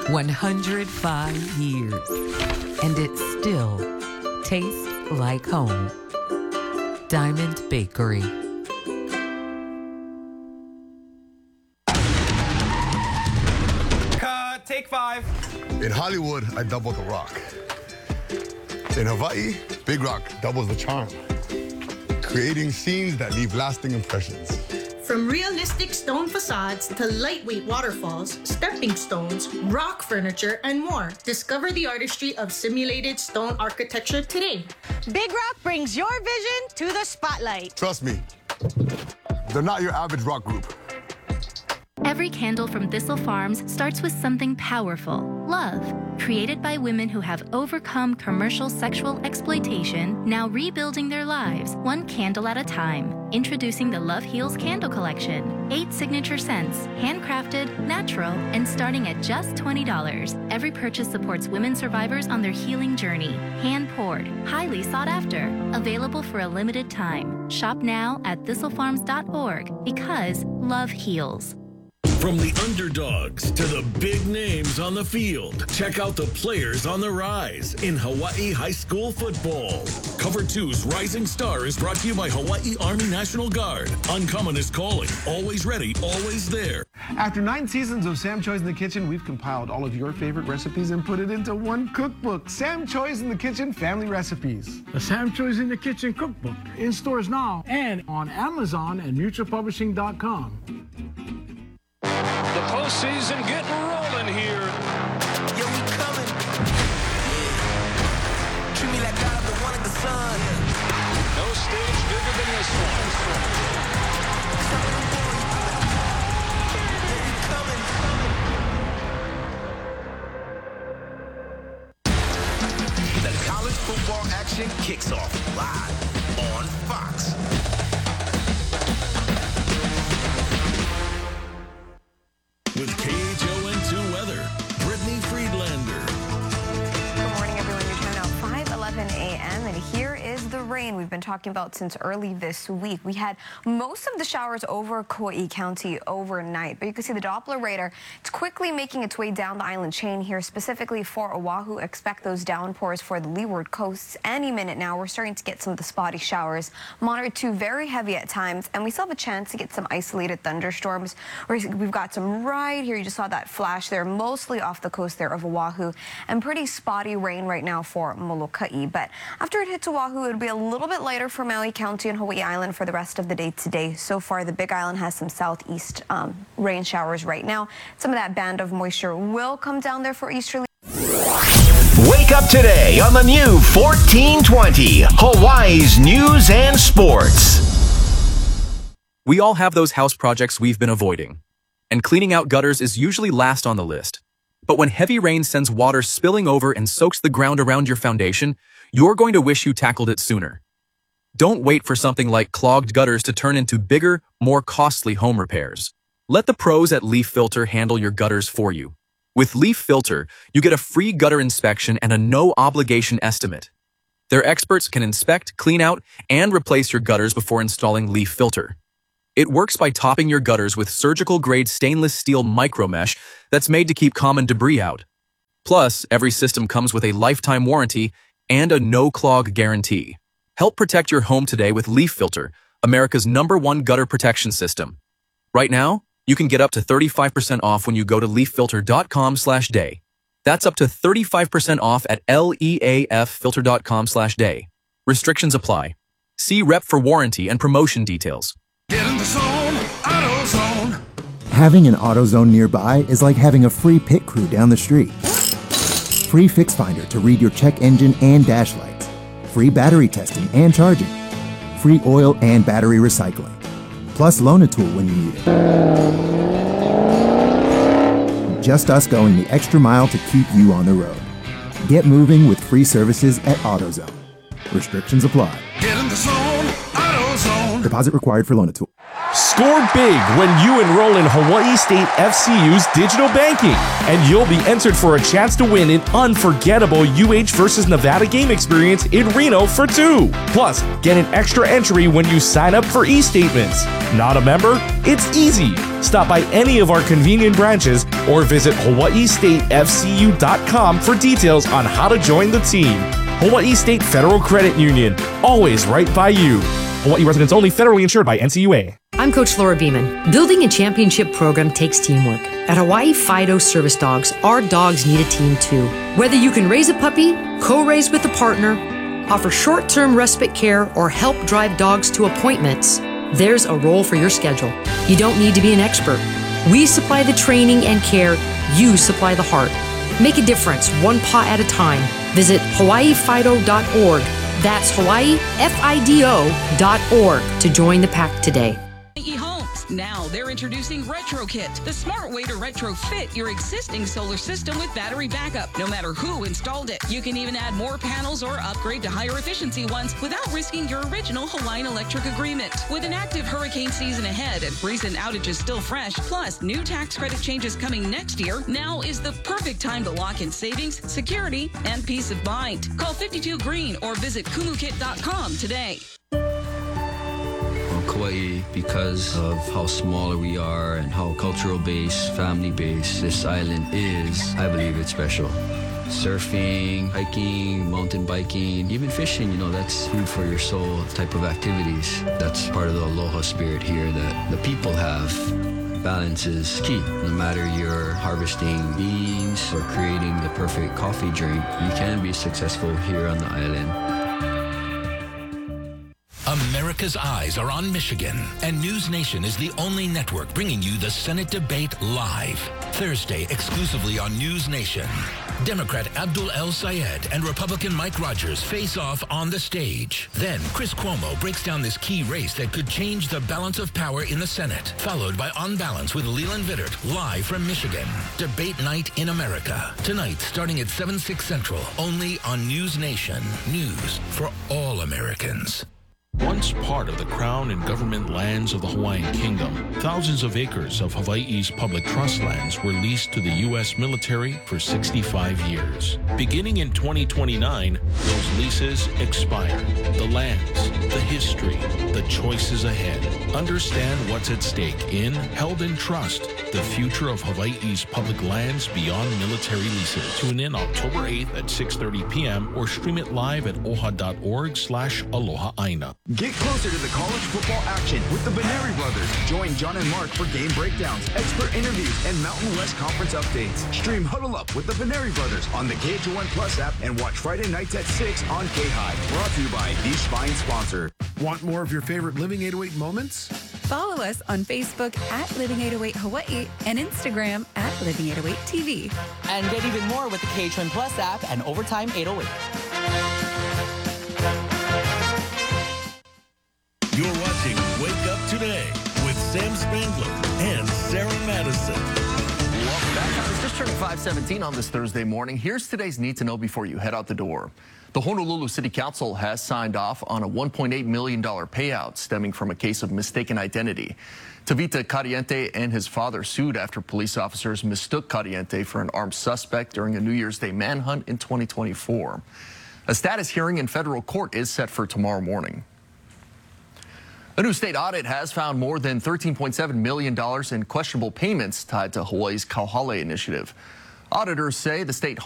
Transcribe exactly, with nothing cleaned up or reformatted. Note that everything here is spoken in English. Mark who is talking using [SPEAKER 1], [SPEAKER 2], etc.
[SPEAKER 1] one hundred five years, and it still tastes like home. Diamond Bakery.
[SPEAKER 2] Cut, take five.
[SPEAKER 3] In Hollywood, I double the rock. In Hawaii, Big Rock doubles the charm, creating scenes that leave lasting impressions.
[SPEAKER 4] From realistic stone facades to lightweight waterfalls, stepping stones, rock furniture, and more, discover the artistry of simulated stone architecture today.
[SPEAKER 5] Big Rock brings your vision to the spotlight.
[SPEAKER 3] Trust me, they're not your average rock group.
[SPEAKER 6] Every candle from Thistle Farms starts with something powerful, love. Created by women who have overcome commercial sexual exploitation, now rebuilding their lives, one candle at a time. Introducing the Love Heals Candle Collection. Eight signature scents, handcrafted, natural, and starting at just twenty dollars. Every purchase supports women survivors on their healing journey. Hand-poured, highly sought after. Available for a limited time. Shop now at thistle farms dot org because love heals.
[SPEAKER 7] From the underdogs to the big names on the field, check out the players on the rise in Hawaii high school football. Cover two's Rising Star is brought to you by Hawaii Army National Guard. Uncommon is calling, always ready, always there.
[SPEAKER 8] After nine seasons of Sam Choi's in the Kitchen, we've compiled all of your favorite recipes and put it into one cookbook. Sam Choi's in the Kitchen Family Recipes.
[SPEAKER 9] The Sam Choi's in the Kitchen cookbook in stores now and on Amazon and mutual publishing dot com.
[SPEAKER 10] The postseason getting rolling here.
[SPEAKER 11] Yo, we coming. Treat me like God, the one in the sun.
[SPEAKER 10] No stage bigger than this one.
[SPEAKER 11] The college football action kicks off live on Fox.
[SPEAKER 7] With K H O N two weather, Brittany Friedlander.
[SPEAKER 12] Good morning, everyone. You turn out five eleven a m and here is the rain we've been talking about since early this week. We had most of the showers over Kauai County overnight, but you can see the Doppler radar. It's quickly making its way down the island chain here, specifically for Oahu. Expect those downpours for the leeward coasts any minute now. We're starting to get some of the spotty showers, moderate to very heavy at times, and we still have a chance to get some isolated thunderstorms. We've got some right here. You just saw that flash there, mostly off the coast there of Oahu, and pretty spotty rain right now for Molokai. But after it hits Oahu, it'll be a little bit lighter for Maui County and Hawaii Island for the rest of the day today. So far, the Big Island has some southeast um, rain showers right now. Some of that band of moisture will come down there for easterly.
[SPEAKER 13] Wake up today on the new fourteen twenty, Hawaii's News and Sports.
[SPEAKER 14] We all have those house projects we've been avoiding, and cleaning out gutters is usually last on the list. But when heavy rain sends water spilling over and soaks the ground around your foundation, you're going to wish you tackled it sooner. Don't wait for something like clogged gutters to turn into bigger, more costly home repairs. Let the pros at Leaf Filter handle your gutters for you. With Leaf Filter, you get a free gutter inspection and a no-obligation estimate. Their experts can inspect, clean out, and replace your gutters before installing Leaf Filter. It works by topping your gutters with surgical-grade stainless steel micromesh that's made to keep common debris out. Plus, every system comes with a lifetime warranty and a no-clog guarantee. Help protect your home today with Leaf Filter, America's number one gutter protection system. Right now, you can get up to thirty-five percent off when you go to leaf filter dot com slash day. That's up to thirty-five percent off at leaf filter dot com slash day. Restrictions apply. See rep for warranty and promotion details.
[SPEAKER 15] Get in the zone, AutoZone.
[SPEAKER 16] Having an AutoZone nearby is like having a free pit crew down the street. Free Fix Finder to read your check engine and dash lights. Free battery testing and charging. Free oil and battery recycling. Plus Loan-A-Tool when you need it. Just us going the extra mile to keep you on the road. Get moving with free services at AutoZone. Restrictions apply.
[SPEAKER 15] Get in the zone, AutoZone.
[SPEAKER 16] Deposit required for Loan-A-Tool.
[SPEAKER 2] Score big when you enroll in Hawaii State F C U's digital banking, and you'll be entered for a chance to win an unforgettable U H versus Nevada game experience in Reno for two. Plus, get an extra entry when you sign up for e-statements. Not a member? It's easy. Stop by any of our convenient branches or visit hawaii state f c u dot com for details on how to join the team. Hawaii State Federal Credit Union, always right by you. Hawaii residents only, federally insured by N C U A.
[SPEAKER 17] I'm Coach Laura Beeman. Building a championship program takes teamwork. At Hawaii Fido Service Dogs, our dogs need a team too. Whether you can raise a puppy, co-raise with a partner, offer short-term respite care, or help drive dogs to appointments, there's a role for your schedule. You don't need to be an expert. We supply the training and care. You supply the heart. Make a difference, one paw at a time. Visit hawaii fido dot org. That's Hawaii F I D O dot org to join the pack today.
[SPEAKER 18] Now they're introducing RetroKit, the smart way to retrofit your existing solar system with battery backup, no matter who installed it. You can even add more panels or upgrade to higher efficiency ones without risking your original Hawaiian Electric agreement. With an active hurricane season ahead and recent outages still fresh, plus new tax credit changes coming next year, now is the perfect time to lock in savings, security, and peace of mind. Call fifty-two green or visit kumukit dot com today.
[SPEAKER 19] Kauai, because of how smaller we are and how cultural-based, family-based this island is, I believe it's special. Surfing, hiking, mountain biking, even fishing, you know, that's food for your soul type of activities. That's part of the aloha spirit here that the people have. Balance is key. No matter you're harvesting beans or creating the perfect coffee drink, you can be successful here on the island.
[SPEAKER 20] America's eyes are on Michigan, and News Nation is the only network bringing you the Senate debate live. Thursday, exclusively on News Nation. Democrat Abdul El-Sayed and Republican Mike Rogers face off on the stage. Then, Chris Cuomo breaks down this key race that could change the balance of power in the Senate, followed by On Balance with Leland Vittert, live from Michigan. Debate Night in America. Tonight, starting at seven, six Central, only on News Nation. News for all Americans.
[SPEAKER 21] Once part of the crown and government lands of the Hawaiian Kingdom, thousands of acres of Hawaii's public trust lands were leased to the U S military for sixty-five years. Beginning in twenty twenty-nine, those leases expire. The lands, the history, the choices ahead. Understand what's at stake in Held in Trust, the future of Hawaii's public lands beyond military leases. Tune in October eighth at six thirty p.m. or stream it live at oha dot org slash aloha aina.
[SPEAKER 22] Get closer to the college football action with the Beneri Brothers. Join John and Mark for game breakdowns, expert interviews, and Mountain West Conference updates. Stream Huddle Up with the Beneri Brothers on the K H O N Plus app and watch Friday nights at six on K-High. Brought to you by the Spine Sponsor.
[SPEAKER 8] Want more of your favorite Living eight oh eight moments?
[SPEAKER 23] Follow us on Facebook at Living eight oh eight Hawaii and Instagram at Living eight oh eight T V.
[SPEAKER 24] And get even more with the K H O N Plus app and Overtime eight oh eight.
[SPEAKER 7] You're watching Wake Up Today with Sam Spangler and Sarah Madison.
[SPEAKER 25] Welcome back. I was just turning five seventeen on this Thursday morning. Here's today's Need to Know before you head out the door. The Honolulu City Council has signed off on a one point eight million dollars payout stemming from a case of mistaken identity. Tavita Cariente and his father sued after police officers mistook Cariente for an armed suspect during a New Year's Day manhunt in twenty twenty-four. A status hearing in federal court is set for tomorrow morning. A new state audit has found more than thirteen point seven million dollars in questionable payments tied to Hawaii's Kauhale initiative. Auditors say the state